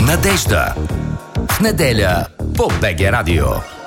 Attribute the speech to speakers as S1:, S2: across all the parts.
S1: Надежда. В неделя по БГ Радио.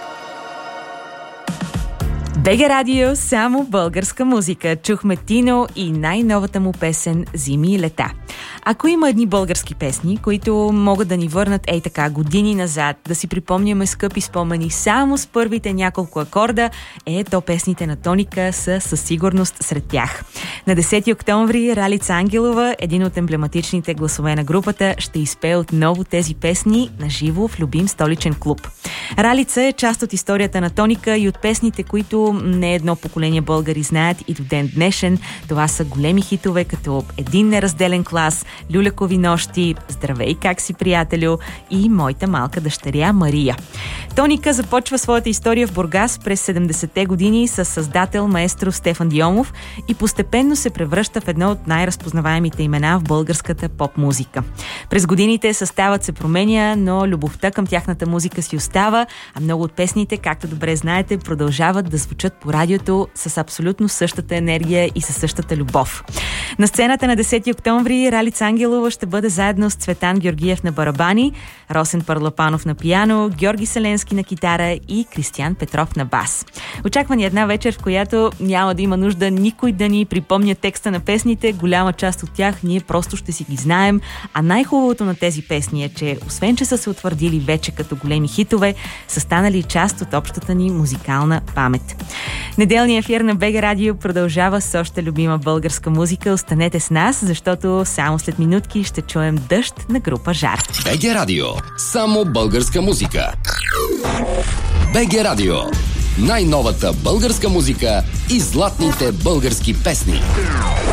S2: БГ Радио, само българска музика. Чухме Тино и най-новата му песен «Зими и лета». Ако има едни български песни, които могат да ни върнат ей така години назад, да си припомняме скъпи спомени само с първите няколко акорда, то песните на Тоника са със сигурност сред тях. На 10 октомври Ралица Ангелова, един от емблематичните гласове на групата, ще изпее отново тези песни на живо в любим столичен клуб. Ралица е част от историята на Тоника и от песните, които не едно поколение българи знаят и до ден днешен. Това са големи хитове като «Един неразделен клас», «Люлякови нощи», «Здравей, как си, приятелю» и «Моята малка дъщеря Мария». Тоника започва своята история в Бургас през 70-те години с създател маестро Стефан Дионов и постепенно се превръща в едно от най-разпознаваемите имена в българската поп-музика. През годините съставът се променя, но любовта към тяхната музика си остава, а много от песните, както добре знаете, продължават да звучат по радиото с абсолютно същата енергия и със същата любов. На сцената на 10 октомври Ралица Ангелова ще бъде заедно с Цветан Георгиев на барабани, Росен Парлапанов на пиано, Георги Селенски на китара и Кристиян Петров на бас. Очаква ни една вечер, в която няма да има нужда никой да ни припомня текста на песните, голяма част от тях ние просто ще си ги знаем, а най-хубавото на тези песни е, че освен че са се утвърдили вече като големи хитове, са станали част от общата ни музикална памет. Неделният ефир на БГ Радио продължава с още любима българска музика. Останете с нас, защото само след минутки ще чуем «Дъжд» на група Жар.
S1: БГ Радио. Само българска музика. БГ Радио. Най-новата българска музика и златните български песни.